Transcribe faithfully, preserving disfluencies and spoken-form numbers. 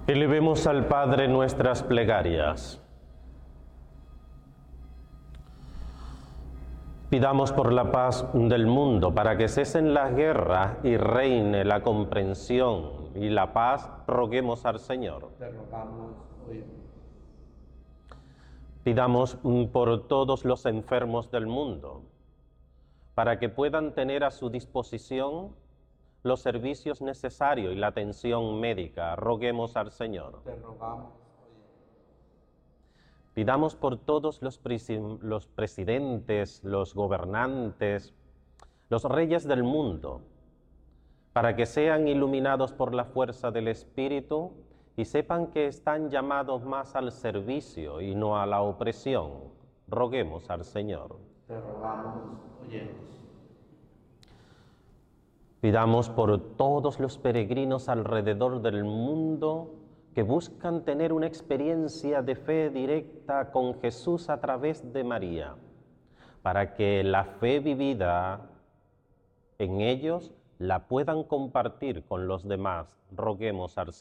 Elevemos al Padre nuestras plegarias. Pidamos por la paz del mundo, para que cesen las guerras y reine la comprensión y la paz, roguemos al Señor. Te rogamos, oímos. Pidamos por todos los enfermos del mundo, para que puedan tener a su disposición los servicios necesarios y la atención médica, roguemos al Señor. Te rogamos, oímos. Pidamos por todos los, presi- los presidentes, los gobernantes, los reyes del mundo, para que sean iluminados por la fuerza del Espíritu y sepan que están llamados más al servicio y no a la opresión. Roguemos al Señor. Te rogamos, oyentes. Pidamos por todos los peregrinos alrededor del mundo que buscan tener una experiencia de fe directa con Jesús a través de María, para que la fe vivida en ellos la puedan compartir con los demás. Roguemos al Señor.